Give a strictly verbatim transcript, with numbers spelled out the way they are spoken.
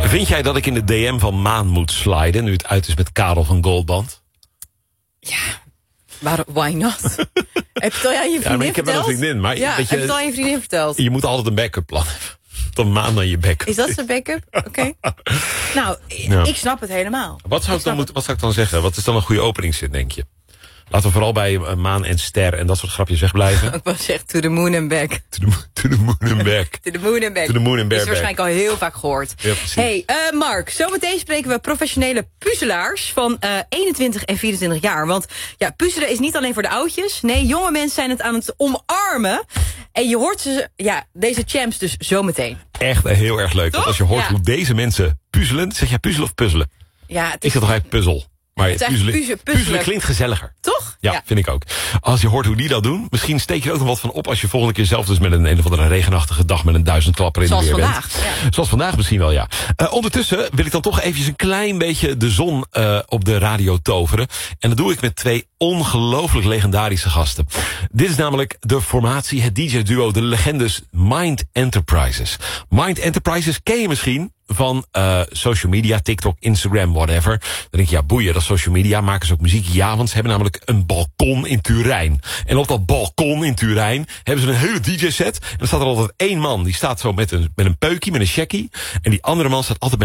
Vind jij dat ik in de D M van Maan moet sliden, nu het uit is met Karel van Goldband? Ja, maar why not? Heb je het al aan je vriendin Ja, maar ik heb wel een verteld? vriendin, maar Ja, weet je, heb je het al aan je vriendin verteld? Je moet altijd een backup plan hebben. Tot Maan naar je backup. Is dat zijn backup? Oké. Okay. Nou, Ja. ik snap het helemaal. Wat zou ik, dan moeten, wat zou ik dan zeggen? Wat is dan een goede openingszin, denk je? Laten we vooral bij uh, Maan en Ster en dat soort grapjes wegblijven. Ik was echt to the moon and back. To the, to the moon and back. To the moon and back. To the moon and back. Dat is waarschijnlijk al heel vaak gehoord. Ja, precies. Hey, uh, Mark, zometeen spreken we professionele puzzelaars van uh, eenentwintig en vierentwintig jaar. Want ja, puzzelen is niet alleen voor de oudjes. Nee, jonge mensen zijn het aan het omarmen. En je hoort ze, ja, deze champs dus zometeen. Echt uh, heel erg leuk. Toch? Want als je hoort Ja. hoe deze mensen puzzelen, zeg jij puzzelen of puzzelen? Ja, het Ik is zeg toch eigenlijk puzzel. Maar Het is puzzelen, eigenlijk puzzel- puzzelen klinkt gezelliger. toch? Ja, vind ik ook. Als je hoort hoe die dat doen, misschien steek je er ook nog wat van op als je volgende keer zelf dus met een een of andere regenachtige dag met een duizend klapper in Zoals de weer vandaag, bent. ja. Zoals vandaag misschien wel, ja. Uh, ondertussen wil ik dan toch eventjes een klein beetje de zon uh, op de radio toveren. En dat doe ik met twee ongelooflijk legendarische gasten. Dit is namelijk de formatie, het D J-duo, de legendes Mind Enterprises. Mind Enterprises ken je misschien van uh, social media, TikTok, Instagram, whatever. Dan denk je, ja boeien, dat is social media. Maken ze ook muziek? Ja, want ze hebben namelijk een balkon in Turijn. En op dat balkon in Turijn hebben ze een hele D J-set. En dan staat er altijd één man, die staat zo met een, met een peukje, met een checkie. En die andere man staat altijd met